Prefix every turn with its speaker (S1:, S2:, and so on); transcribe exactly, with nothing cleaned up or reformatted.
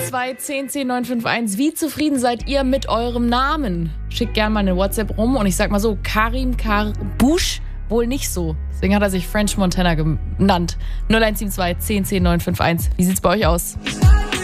S1: zwei zehn zehn neun fünf eins. Wie zufrieden seid ihr mit eurem Namen? Schickt gerne mal eine WhatsApp rum und ich sag mal so, Karim Karbusch wohl nicht so. Deswegen hat er sich French Montana genannt. null eins sieben zwei zehn zehn neun fünf eins. Wie sieht's bei euch aus?